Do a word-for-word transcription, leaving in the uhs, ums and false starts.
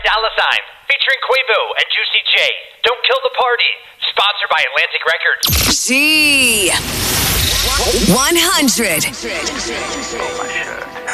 Dolla Sign, featuring Quavo and Juicy J. Don't Kill the Party, sponsored by Atlantic Records. Z one hundred. Oh, my shirt.